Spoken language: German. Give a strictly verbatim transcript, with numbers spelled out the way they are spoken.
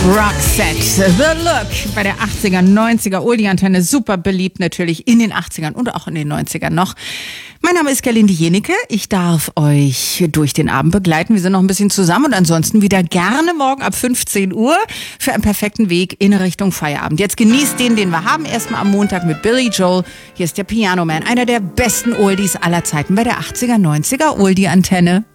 Roxette, The Look bei der achtziger, neunziger Oldie-Antenne, super beliebt natürlich in den achtzigern und auch in den neunzigern noch. Mein Name ist Gerlinde Jenecke, ich darf euch durch den Abend begleiten, wir sind noch ein bisschen zusammen und ansonsten wieder gerne morgen ab fünfzehn Uhr für einen perfekten Weg in Richtung Feierabend. Jetzt genießt den, den wir haben, erstmal am Montag mit Billy Joel, hier ist der Piano Man, einer der besten Oldies aller Zeiten bei der achtziger, neunziger Oldie-Antenne.